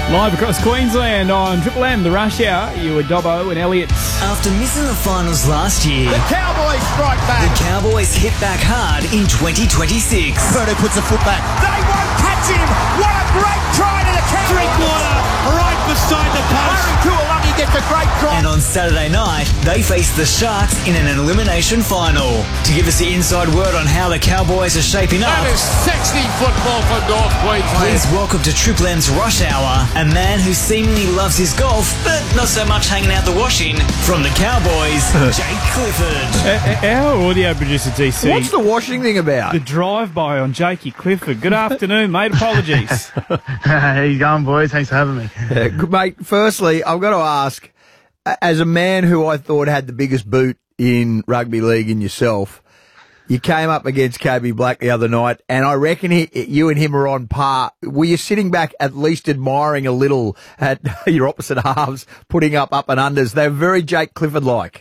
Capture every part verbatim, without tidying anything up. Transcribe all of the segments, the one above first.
Live across Queensland on Triple M, the Rush Hour. You were Dobbo and Elliott. After missing the finals last year, the Cowboys strike back. The Cowboys hit back hard in twenty twenty-six. Purdy puts a foot back. They won't catch him. What a great try to the Cowboys. Drinkwater right beside the post. Aaron Kualungi gets a great try. And on Saturday night, they face the Sharks in an elimination final. To give us the inside word on how the Cowboys are shaping up, that is sexy football for North Queensland. Please welcome to Triple M's Rush Hour, a man who seemingly loves his golf, but not so much hanging out the washing. From the Cowboys, Jake Clifford. Uh, our audio producer, D C. What's the washing thing about? The drive-by on Jakey Clifford. Good afternoon, mate. Apologies. How you going, boys? Thanks for having me. Yeah, good, mate, firstly, I've got to ask, as a man who I thought had the biggest boot in rugby league in yourself, you came up against Kobe Black the other night, and I reckon he, you and him are on par. Were you sitting back at least admiring a little at your opposite halves, putting up up and unders? They're very Jake Clifford-like.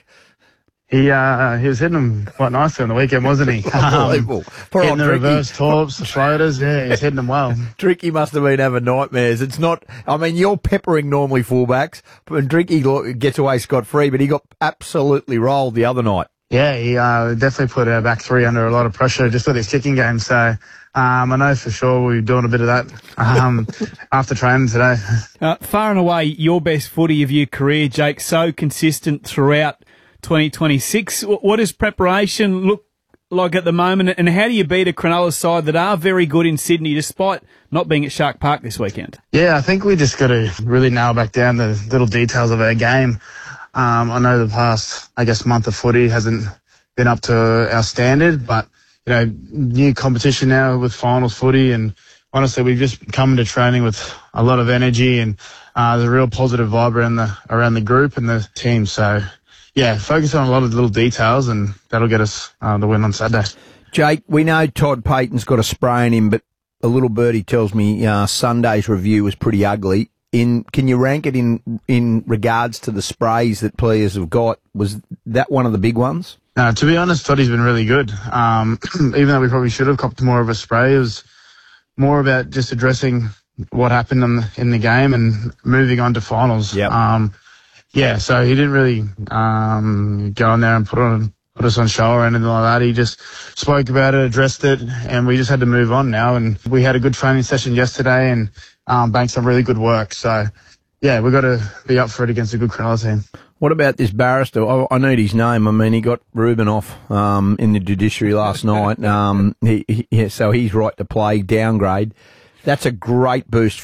He uh, he was hitting them quite nicely on the weekend, wasn't he? Unbelievable. Um, hitting the reverse torps, the floaters, yeah, he was hitting them well. Drinky must have been having nightmares. It's not, I mean, you're peppering normally fullbacks, and Drinky gets away scot-free, but he got absolutely rolled the other night. Yeah, he uh, definitely put our back three under a lot of pressure just with his kicking game. So um, I know for sure we were doing a bit of that um, after training today. Uh, far and away, your best footy of your career, Jake, so consistent throughout twenty twenty-six. What does preparation look like at the moment, and how do you beat a Cronulla side that are very good in Sydney despite not being at Shark Park this weekend? Yeah, I think we just got to really nail back down the little details of our game. Um, I know the past, I guess, month of footy hasn't been up to our standard, but, you know, new competition now with finals footy, and honestly, we've just come into training with a lot of energy, and uh, there's a real positive vibe around the, around the group and the team. So, yeah, focus on a lot of little details, and that'll get us uh, the win on Saturday. Jake, we know Todd Payton's got a spray in him, but a little birdie tells me uh, Sunday's review was pretty ugly. In can you rank it in in regards to the sprays that players have got? Was that one of the big ones? No, to be honest, Toddy's been really good. Um, even though we probably should have copped more of a spray, it was more about just addressing what happened in the, in the game and moving on to finals. Yep. Um, yeah, so he didn't really um, go in there and put on put us on show or anything like that. He just spoke about it, addressed it, and we just had to move on now. And we had a good training session yesterday and um, banked some really good work. So, yeah, we've got to be up for it against a good Cronulla team. What about this barrister? I, I need his name. I mean, he got Ruben off um, in the judiciary last night. Um, he, he, yeah, so he's right to play, downgrade. That's a great boost